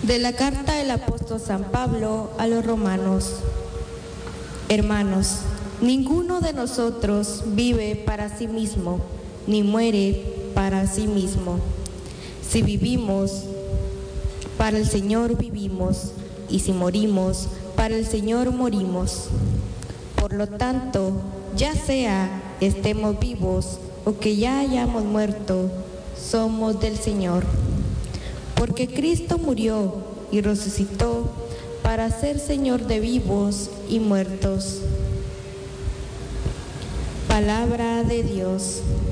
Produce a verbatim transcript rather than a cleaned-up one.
De la carta del apóstol San Pablo a los romanos. Hermanos, ninguno de nosotros vive para sí mismo, ni muere para sí mismo. Si vivimos, para el Señor vivimos, y si morimos, para el Señor morimos. Por lo tanto, ya sea estemos vivos o que ya hayamos muerto, somos del Señor. Porque Cristo murió y resucitó para ser Señor de vivos y muertos. Palabra de Dios.